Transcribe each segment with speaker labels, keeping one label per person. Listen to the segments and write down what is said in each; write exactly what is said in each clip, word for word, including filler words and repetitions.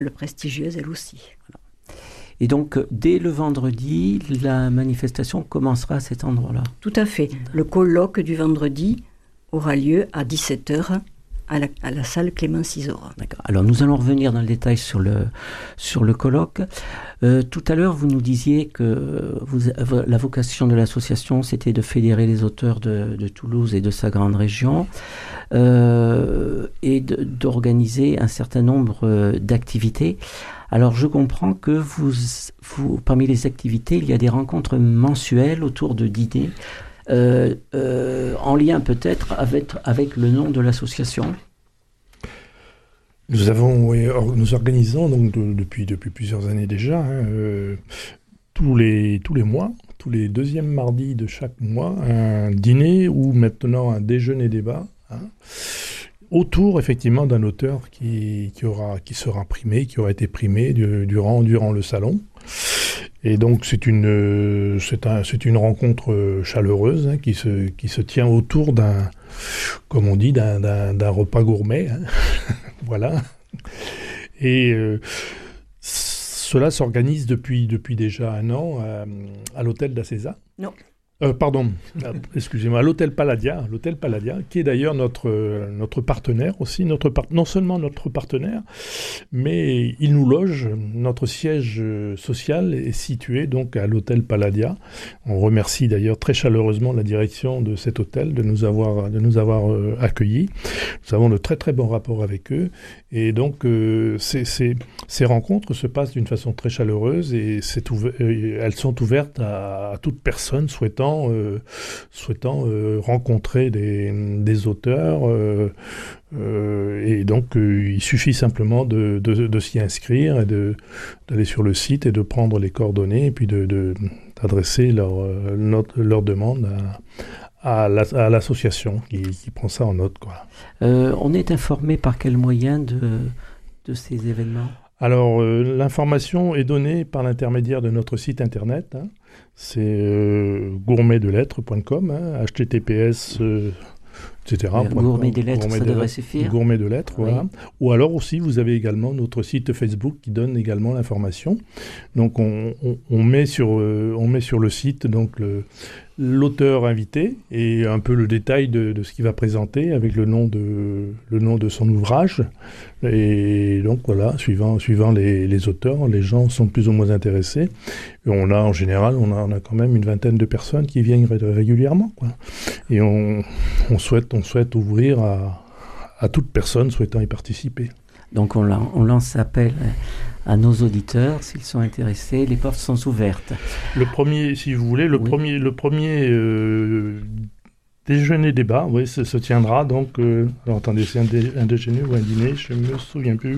Speaker 1: le prestigieuse elle aussi. Voilà.
Speaker 2: Et donc, dès le vendredi, la manifestation commencera à cet endroit-là.
Speaker 1: Tout à fait. Le colloque du vendredi aura lieu à dix-sept heures à la, à la salle Clémence Isora.
Speaker 2: D'accord. Alors, nous allons revenir dans le détail sur le, sur le colloque. Euh, tout à l'heure, vous nous disiez que vous, la vocation de l'association, c'était de fédérer les auteurs de, de Toulouse et de sa grande région euh, et de, d'organiser un certain nombre d'activités. Alors, je comprends que vous, vous, parmi les activités, il y a des rencontres mensuelles autour de dîners, euh, euh, en lien peut-être avec, avec le nom de l'association.
Speaker 3: Nous avons, oui, or, nous organisons donc de, depuis depuis plusieurs années déjà, hein, euh, tous les tous les mois, tous les deuxièmes mardis de chaque mois, un dîner ou maintenant un déjeuner débat. Hein, autour effectivement d'un auteur qui, qui, aura, qui sera primé, qui aura été primé du, durant, durant le salon. Et donc c'est une, c'est un, c'est une rencontre chaleureuse hein, qui, se, qui se tient autour d'un, comme on dit, d'un, d'un, d'un repas gourmet. Hein. Voilà. Et euh, cela s'organise depuis, depuis déjà un an à, à l'hôtel d'Acésa.
Speaker 1: Non.
Speaker 3: Euh, pardon, excusez-moi, à l'hôtel Palladia, l'hôtel Palladia, qui est d'ailleurs notre, euh, notre partenaire aussi, notre par- non seulement notre partenaire, mais il nous loge, notre siège euh, social est situé donc à l'hôtel Palladia. On remercie d'ailleurs très chaleureusement la direction de cet hôtel de nous avoir, de nous avoir euh, accueillis. Nous avons de très très bons rapports avec eux, et donc euh, ces, ces, ces rencontres se passent d'une façon très chaleureuse, et c'est ouver- euh, elles sont ouvertes à, à toute personne souhaitant Euh, souhaitant euh, rencontrer des, des auteurs euh, euh, et donc euh, il suffit simplement de, de, de s'y inscrire et de, d'aller sur le site et de prendre les coordonnées et puis de, de, d'adresser leur, leur, leur demande à, à, la, à l'association qui, qui prend ça en note, quoi.
Speaker 2: Euh, on est informé par quel moyen de, de ces événements ?
Speaker 3: Alors, euh, l'information est donnée par l'intermédiaire de notre site internet. Hein. C'est euh, gourmet de lettres point com, hein, H T T P S, euh, et cetera.
Speaker 2: Gourmet des lettres, ça devrait suffire.
Speaker 3: Gourmet de lettres,
Speaker 2: oui.
Speaker 3: Voilà. Ou alors aussi, vous avez également notre site Facebook qui donne également l'information. Donc, on, on, on, met, sur, euh, on met sur le site donc, le, l'auteur invité et un peu le détail de, de ce qu'il va présenter avec le nom de, le nom de son ouvrage. Et donc, voilà, suivant, suivant les, les auteurs, les gens sont plus ou moins intéressés. Et on a, en général, on a, on a quand même une vingtaine de personnes qui viennent ré- régulièrement, quoi. Et on, on, souhaite, on souhaite ouvrir à, à toute personne souhaitant y participer.
Speaker 2: Donc, on, on lance appel à nos auditeurs, s'ils sont intéressés, les portes sont ouvertes.
Speaker 3: Le premier, si vous voulez, le oui. premier, le premier euh, déjeuner débat, oui, se, se tiendra donc. Euh, alors attendez, c'est un, dé, un déjeuner ou un dîner, je ne me souviens plus.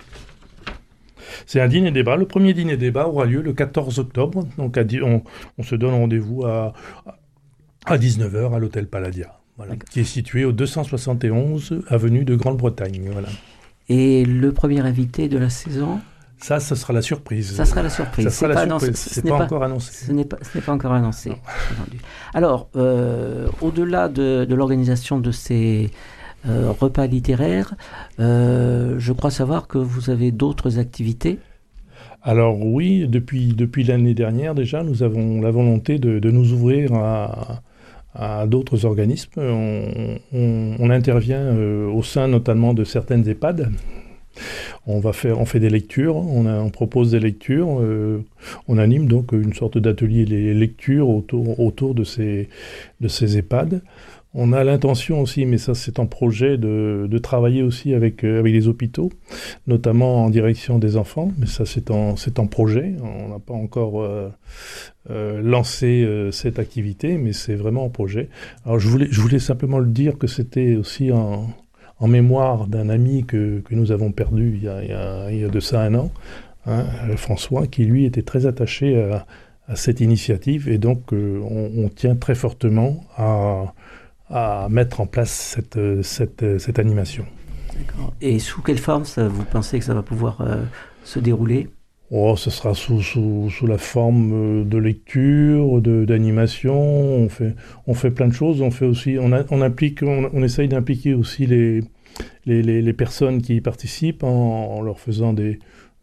Speaker 3: C'est un dîner débat. Le premier dîner débat aura lieu le quatorze octobre. Donc, à, on, on se donne rendez-vous à, à dix-neuf heures à l'hôtel Palladia, voilà, qui est situé au deux cent soixante et onze avenue de Grande-Bretagne. Voilà.
Speaker 2: Et le premier invité de la saison ?
Speaker 3: Ça, ce sera la surprise.
Speaker 2: Ça sera la surprise.
Speaker 3: Ça sera
Speaker 2: c'est
Speaker 3: la
Speaker 2: pas
Speaker 3: surprise.
Speaker 2: Annoncé,
Speaker 3: c'est pas, pas encore annoncé.
Speaker 2: Ce n'est pas, ce n'est pas encore annoncé. Alors, euh, au-delà de, de l'organisation de ces euh, repas littéraires, euh, je crois savoir que vous avez d'autres activités.
Speaker 3: Alors oui, depuis, depuis l'année dernière déjà, nous avons la volonté de, de nous ouvrir à, à d'autres organismes. On, on, on intervient euh, au sein notamment de certaines EHPAD. On, va faire, on fait des lectures, on, a, on propose des lectures, euh, on anime donc une sorte d'atelier les lectures autour, autour de, ces, de ces EHPAD. On a l'intention aussi, mais ça c'est en projet, de, de travailler aussi avec, euh, avec les hôpitaux, notamment en direction des enfants, mais ça c'est en, c'est en projet, on n'a pas encore euh, euh, lancé euh, cette activité, mais c'est vraiment en projet. Alors je voulais, je voulais simplement le dire que c'était aussi en... en mémoire d'un ami que, que nous avons perdu il y, a, il, y a, il y a de ça un an, hein, François, qui lui était très attaché à, à cette initiative, et donc euh, on, on tient très fortement à, à mettre en place cette, cette, cette animation.
Speaker 2: D'accord. Et sous quelle forme ça, vous pensez que ça va pouvoir euh, se dérouler ?
Speaker 3: Oh, ce sera sous, sous, sous la forme de lecture, de, d'animation. On fait, on fait plein de choses. On fait aussi, on, a, on implique, on, on essaye d'impliquer aussi les, les, les, les personnes qui y participent en, en leur faisant des,